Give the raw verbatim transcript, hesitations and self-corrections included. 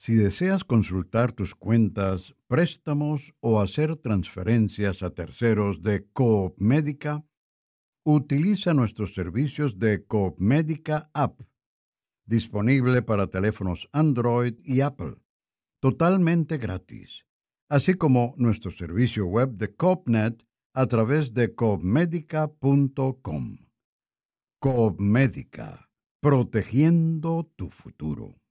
Si deseas consultar tus cuentas, préstamos o hacer transferencias a terceros de Coop Médica, utiliza nuestros servicios de Coop Médica App, disponible para teléfonos Android y Apple, totalmente gratis, así como nuestro servicio web de CoopNet a través de coop medica punto com. Coop Médica, protegiendo tu futuro.